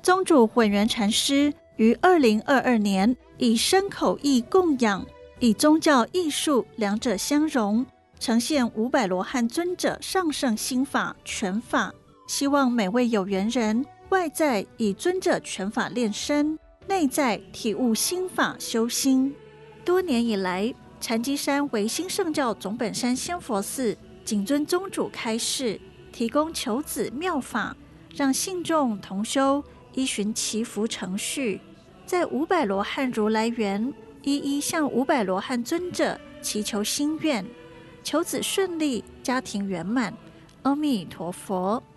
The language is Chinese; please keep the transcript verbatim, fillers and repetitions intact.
宗主混元禅师于二零二二年以身口意供养，以宗教艺术两者相融，呈现五百罗汉尊者上乘心法全法，希望每位有缘人外在以尊者全法练身，内在体悟心法修心。多年以来，禅机山唯心圣教总本山仙佛寺谨遵宗主开示，提供求子妙法，让信众同修依循祈福程序，在五百罗汉如来园一一向五百罗汉尊者祈求心愿，求子顺利，家庭圆满。阿弥陀佛。